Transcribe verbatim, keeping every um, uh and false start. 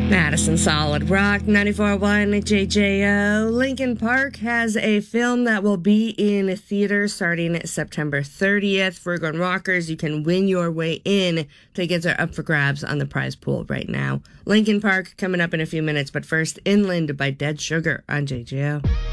Madison Solid Rock, ninety-four point one J J O. Linkin Park has a film that will be in theaters starting September thirtieth. For Gun Rockers, you can win your way in. Tickets are up for grabs on the prize pool right now. Linkin Park coming up in a few minutes, but first, Inland by Dead Sugar on J J O.